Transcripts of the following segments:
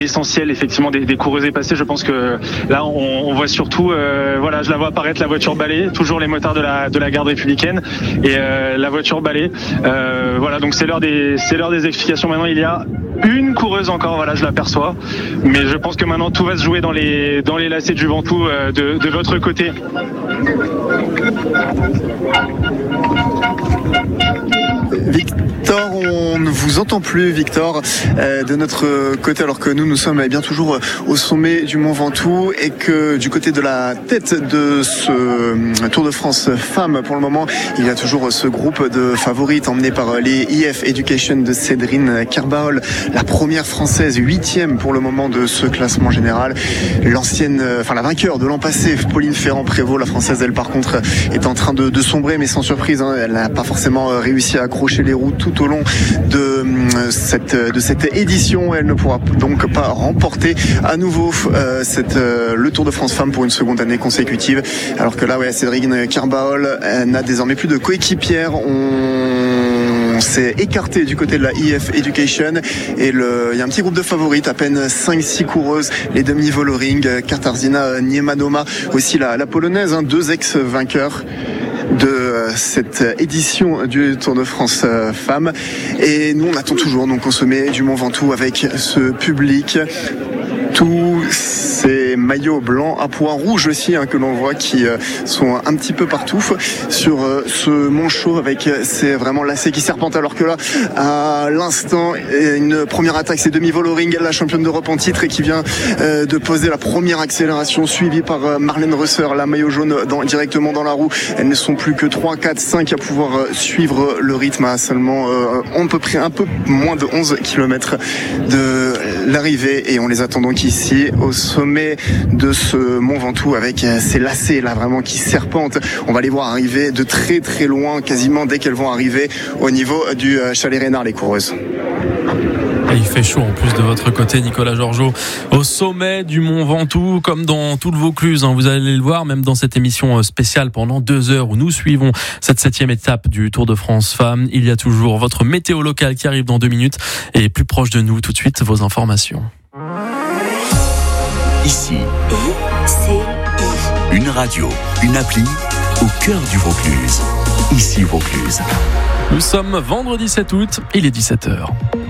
essentiel effectivement des coureuses passées. Je pense que là on voit surtout je la vois apparaître la voiture balai, toujours les motards de la garde républicaine et la voiture balai. Donc c'est l'heure des explications. Maintenant il y a une coureuse encore, je l'aperçois, mais je pense que maintenant tout va se jouer dans les lacets du Ventoux de votre côté. Victor, on ne vous entend plus, Victor, de notre côté, alors que nous sommes bien toujours au sommet du Mont Ventoux et que du côté de la tête de ce Tour de France Femmes, pour le moment, il y a toujours ce groupe de favorites emmené par les IF Education de Sédrine Kerbaol, la première française, 8e pour le moment de ce classement général. La vainqueur de l'an passé, Pauline Ferrand-Prévot, la française, elle par contre est en train de sombrer, mais sans surprise, elle n'a pas forcément réussi à accrocher les roues tout au long de cette édition. Elle ne pourra donc pas remporter à nouveau le Tour de France Femmes pour une seconde année consécutive. Alors que là, Sédrine Kerbaol n'a désormais plus de coéquipière. On s'est écarté du côté de la IF Education et il y a un petit groupe de favorites, à peine 5-6 coureuses, les demi-Vollering, Katarzyna Niemanoma, aussi la polonaise, 2 ex-vainqueurs de cette édition du Tour de France Femmes. Et nous on attend toujours donc au sommet du Mont Ventoux avec ce public, tous ces maillots blancs à pois rouges aussi que l'on voit qui sont un petit peu partout sur ce mont chaud avec ces vraiment lacets qui serpentent, alors que là à l'instant une première attaque, c'est Demi-Vollering, la championne d'Europe en titre et qui vient de poser la première accélération, suivie par Marlène Reusser, la maillot jaune directement dans la roue. Elles ne sont plus que 3, 4, 5 à pouvoir suivre le rythme à seulement un peu moins de 11 km de l'arrivée, et on les attend donc ici au sommet de ce Mont Ventoux avec ces lacets là vraiment qui serpentent. On va les voir arriver de très très loin, quasiment dès qu'elles vont arriver au niveau du Chalet Reynard, les coureuses. Et il fait chaud en plus de votre côté, Nicolas Georgeot, au sommet du Mont Ventoux, comme dans tout le Vaucluse. Vous allez le voir, même dans cette émission spéciale pendant 2 heures où nous suivons cette 7e étape du Tour de France Femmes. Il y a toujours votre météo locale qui arrive dans 2 minutes et plus proche de nous tout de suite, vos informations. Ici, une radio, une appli au cœur du Vaucluse. Ici Vaucluse. Nous sommes vendredi 7 août, il est 17h.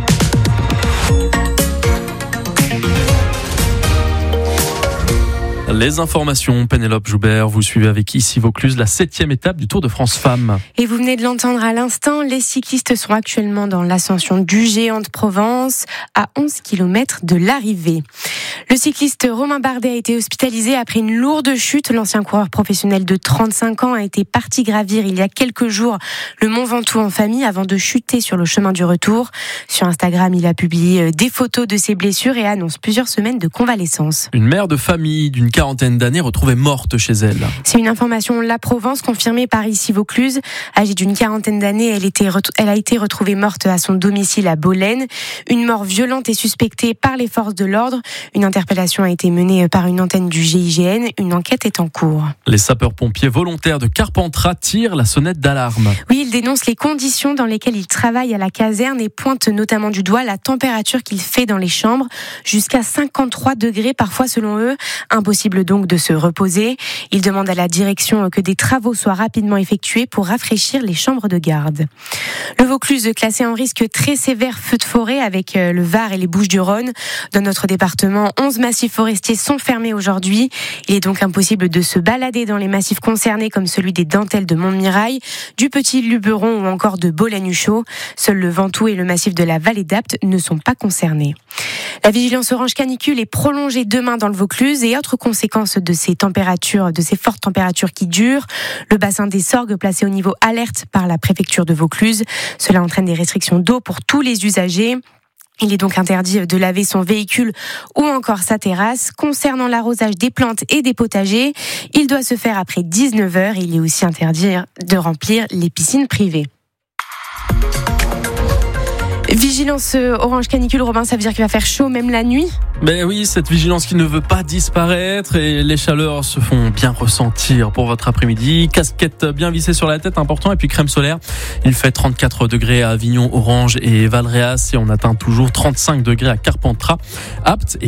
Les informations, Pénélope Joubert, vous suivez avec Ici Vaucluse, la 7e étape du Tour de France Femmes. Et vous venez de l'entendre à l'instant, les cyclistes sont actuellement dans l'ascension du Géant de Provence, à 11 km de l'arrivée. Le cycliste Romain Bardet a été hospitalisé après une lourde chute. L'ancien coureur professionnel de 35 ans a été parti gravir il y a quelques jours le Mont Ventoux en famille avant de chuter sur le chemin du retour. Sur Instagram, il a publié des photos de ses blessures et annonce plusieurs semaines de convalescence. Une mère de famille d'une quarantaine d'années retrouvée morte chez elle. C'est une information La Provence confirmée par Ici Vaucluse. Âgée d'une quarantaine d'années, elle a été retrouvée morte à son domicile à Bolène. Une mort violente est suspectée par les forces de l'ordre. Une interpellation a été menée par une antenne du GIGN. Une enquête est en cours. Les sapeurs-pompiers volontaires de Carpentras tirent la sonnette d'alarme. Oui, ils dénoncent les conditions dans lesquelles ils travaillent à la caserne et pointent notamment du doigt la température qu'il fait dans les chambres. Jusqu'à 53 degrés parfois selon eux. Impossible donc de se reposer. Ils demandent à la direction que des travaux soient rapidement effectués pour rafraîchir les chambres de garde. Le Vaucluse classé en risque très sévère feu de forêt avec le Var et les Bouches-du-Rhône. Dans notre département, 11 massifs forestiers sont fermés aujourd'hui. Il est donc impossible de se balader dans les massifs concernés comme celui des Dentelles de Montmirail, du Petit Luberon ou encore de Bolène-Huchot. Seuls le Ventoux et le massif de la Vallée d'Apt ne sont pas concernés. La vigilance orange canicule est prolongée demain dans le Vaucluse et autre conséquence de ces fortes températures qui durent, le bassin des Sorgues placé au niveau alerte par la préfecture de Vaucluse. Cela entraîne des restrictions d'eau pour tous les usagers. Il est donc interdit de laver son véhicule ou encore sa terrasse. Concernant l'arrosage des plantes et des potagers, il doit se faire après 19h. Il est aussi interdit de remplir les piscines privées. Vigilance orange canicule, Robin, ça veut dire qu'il va faire chaud même la nuit ? Ben oui, cette vigilance qui ne veut pas disparaître et les chaleurs se font bien ressentir pour votre après-midi. Casquette bien vissée sur la tête, important, et puis crème solaire. Il fait 34 degrés à Avignon, Orange et Valréas et on atteint toujours 35 degrés à Carpentras, Apt et